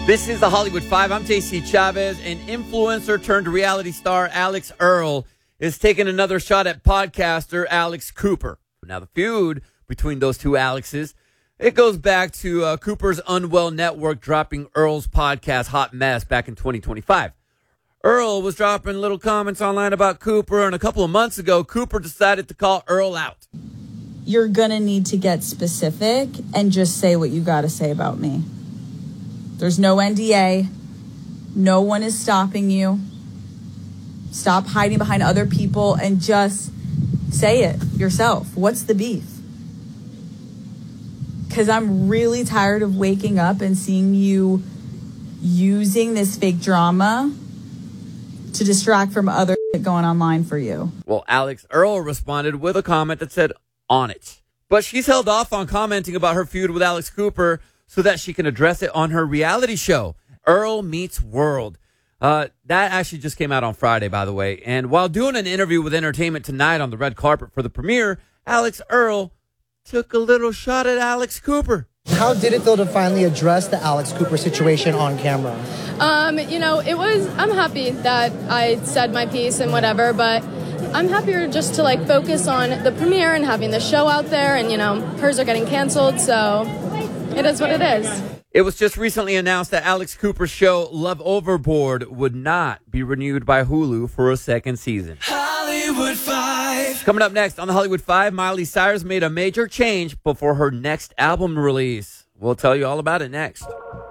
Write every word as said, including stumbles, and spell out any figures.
This is the Hollywood Five. I'm J C Chavez, and influencer turned reality star Alex Earle is taking another shot at podcaster Alex Cooper. Now, the feud between those two Alexes, it goes back to uh, Cooper's Unwell Network dropping Earle's podcast Hot Mess back in twenty twenty-five. Earle was dropping little comments online about Cooper, and a couple of months ago, Cooper decided to call Earle out. You're going to need to get specific and just say what you got to say about me. There's no N D A. No one is stopping you. Stop hiding behind other people and just say it yourself. What's the beef? Because I'm really tired of waking up and seeing you using this fake drama to distract from other shit going online for you. Well, Alex Earle responded with a comment that said, on it. But she's held off on commenting about her feud with Alex Cooper so that she can address it on her reality show, Earle Meets World. Uh, that actually just came out on Friday, by the way. And while doing an interview with Entertainment Tonight on the red carpet for the premiere, Alex Earle took a little shot at Alex Cooper. How did it feel to finally address the Alex Cooper situation on camera? Um, you know, it was, I'm happy that I said my piece and whatever, but I'm happier just to like focus on the premiere and having the show out there, and you know, hers are getting canceled, so it is what it is. It was just recently announced that Alex Cooper's show Love Overboard would not be renewed by Hulu for a second season. Hollywood Five. Coming up next on the Hollywood Five, Miley Cyrus made a major change before her next album release. We'll tell you all about it next.